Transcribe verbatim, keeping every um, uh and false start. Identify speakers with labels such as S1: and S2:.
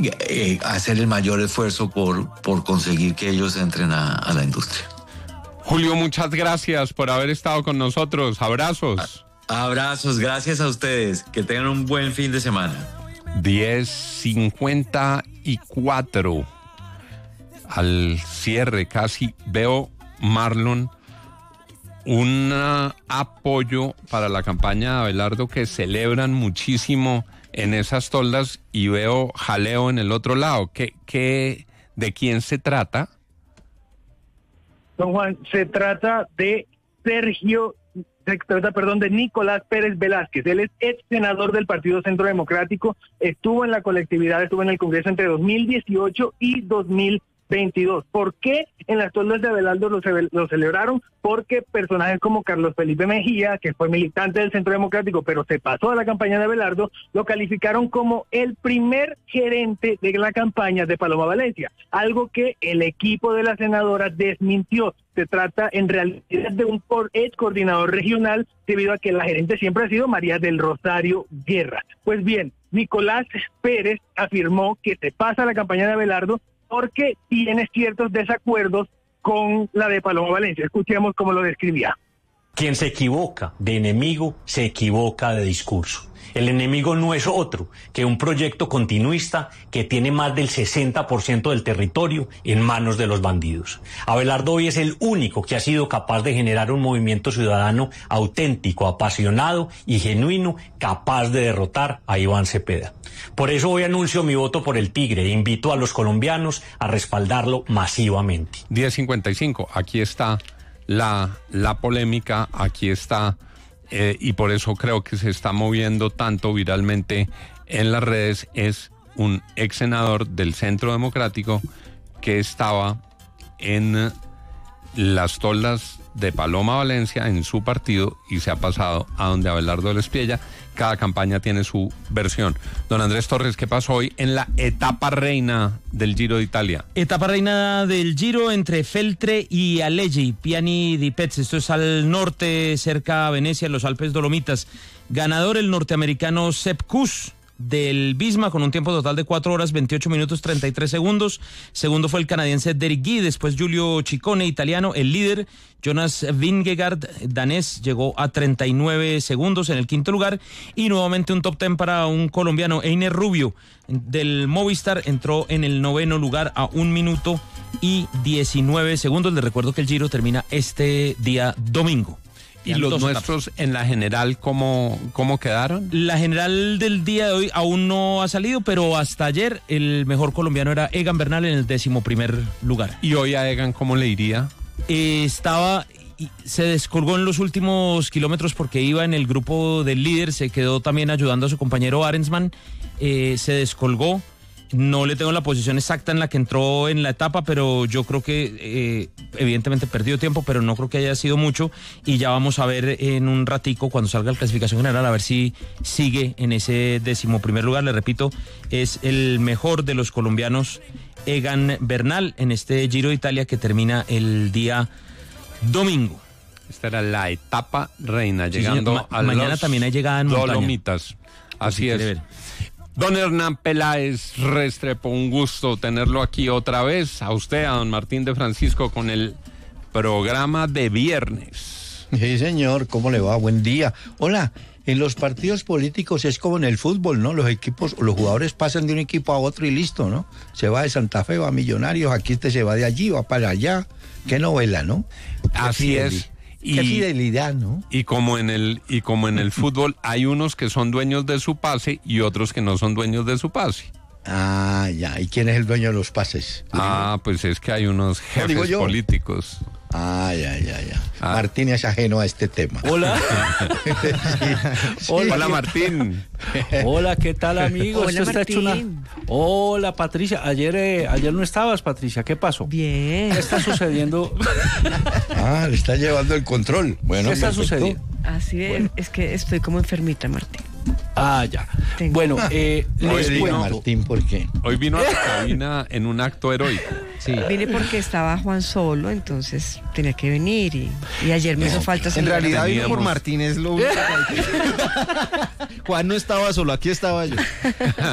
S1: eh, hacer el mayor esfuerzo por, por conseguir que ellos entren a, a la industria.
S2: Julio, muchas gracias por haber estado con nosotros. Abrazos.
S1: Abrazos, gracias a ustedes. Que tengan un buen fin de semana.
S2: diez cincuenta y cuatro. Al cierre casi veo, Marlon, un apoyo para la campaña de Abelardo que celebran muchísimo en esas toldas y veo jaleo en el otro lado. ¿Qué, qué, de quién se trata?
S3: Don Juan, se trata de Sergio, se trata, perdón, de Nicolás Pérez Velázquez. Él es ex senador del Partido Centro Democrático, estuvo en la colectividad, estuvo en el Congreso entre dos mil dieciocho y dos mil veintidós. ¿Por qué en las toldas de Abelardo lo, ce- lo celebraron? Porque personajes como Carlos Felipe Mejía, que fue militante del Centro Democrático, pero se pasó a la campaña de Abelardo, lo calificaron como el primer gerente de la campaña de Paloma Valencia, algo que el equipo de la senadora desmintió. Se trata en realidad de un ex coordinador regional, debido a que la gerente siempre ha sido María del Rosario Guerra. Pues bien, Nicolás Pérez afirmó que se pasa a la campaña de Abelardo porque tiene ciertos desacuerdos con la de Paloma Valencia. Escuchemos cómo lo describía.
S4: Quien se equivoca de enemigo, se equivoca de discurso. El enemigo no es otro que un proyecto continuista que tiene más del sesenta por ciento del territorio en manos de los bandidos. Abelardo hoy es el único que ha sido capaz de generar un movimiento ciudadano auténtico, apasionado y genuino, capaz de derrotar a Iván Cepeda. Por eso hoy anuncio mi voto por el Tigre e invito a los colombianos a respaldarlo masivamente.
S2: diez cincuenta y cinco, aquí está la, la polémica, aquí está... Eh, y por eso creo que se está moviendo tanto viralmente en las redes, es un ex senador del Centro Democrático que estaba en las toldas de Paloma Valencia en su partido y se ha pasado a donde Abelardo les Piella. Cada campaña tiene su versión. Don Andrés Torres, ¿qué pasó hoy en la etapa reina del Giro de Italia?
S5: Etapa reina del Giro entre Feltre y Allegri, Piani di Pezzi. Esto es al norte, cerca a Venecia, en los Alpes Dolomitas. Ganador el norteamericano Sepp Kuss del Visma con un tiempo total de cuatro horas, veintiocho minutos, treinta y tres segundos. Segundo fue el canadiense Derek Guy, después Giulio Ciccone, italiano. El líder, Jonas Vingegaard, danés, llegó a treinta y nueve segundos en el quinto lugar. Y nuevamente un top ten para un colombiano, Einer Rubio, del Movistar, entró en el noveno lugar a un minuto y diecinueve segundos. Les recuerdo que el Giro termina este día domingo.
S2: ¿Y los nuestros en la general cómo, cómo quedaron?
S5: La general del día de hoy aún no ha salido, pero hasta ayer el mejor colombiano era Egan Bernal en el décimo primer lugar.
S2: ¿Y hoy a Egan cómo le iría?
S5: Eh, estaba... Se descolgó en los últimos kilómetros porque iba en el grupo del líder, se quedó también ayudando a su compañero Arensman, eh, se descolgó. No le tengo la posición exacta en la que entró en la etapa, pero yo creo que eh, evidentemente perdió tiempo, pero no creo que haya sido mucho, y ya vamos a ver en un ratico cuando salga la clasificación general a ver si sigue en ese décimo primer lugar. Le repito, es el mejor de los colombianos, Egan Bernal, en este Giro de Italia que termina el día domingo.
S2: Esta era la etapa reina, sí, llegando
S5: Ma-
S2: a
S5: mañana
S2: los
S5: también hay llegada en montaña.
S2: Dolomitas. Así
S5: si
S2: es. Don Hernán Peláez Restrepo, un gusto tenerlo aquí otra vez. A usted, a don Martín de Francisco, con el programa de viernes.
S6: Sí, señor, ¿cómo le va? Buen día. Hola, en los partidos políticos es como en el fútbol, ¿no? Los equipos, los jugadores pasan de un equipo a otro y listo, ¿no? Se va de Santa Fe, va a Millonarios, aquí este se va de allí, va para allá. Qué novela, ¿no?
S2: Así es.
S6: Qué fidelidad, ¿no?
S2: Y como en el y como en el fútbol hay unos que son dueños de su pase y otros que no son dueños de su pase.
S6: Ah, ya. ¿Y quién es el dueño de los pases?
S2: Ah, pues es que hay unos jefes políticos.
S6: Ah, ya, ya, ya. Ah. Martín es ajeno a este tema.
S7: Hola.
S6: sí, sí.
S2: Hola, Hola, Martín.
S7: Hola, ¿qué tal, amigos?
S8: Hola,
S7: Esto está hecho una... Hola, Patricia. Ayer, eh, ayer no estabas, Patricia. ¿Qué pasó?
S8: Bien.
S7: ¿Qué está sucediendo?
S6: Ah, le está llevando el control. Bueno,
S7: ¿qué está
S6: perfecto.
S7: sucediendo?
S8: Así es, bueno. Es que estoy como enfermita, Martín.
S7: Ah, ya.
S8: Tengo.
S7: Bueno, eh, les
S6: Oye,
S7: cuento.
S6: Martín, ¿por qué?
S2: Hoy vino a la cabina en un acto heroico.
S8: Sí. Vine porque estaba Juan solo, entonces tenía que venir y, y ayer me hizo falta.
S9: En realidad
S2: Teníamos...
S9: vino por Martín, es lo único. Juan no estaba solo, aquí estaba yo.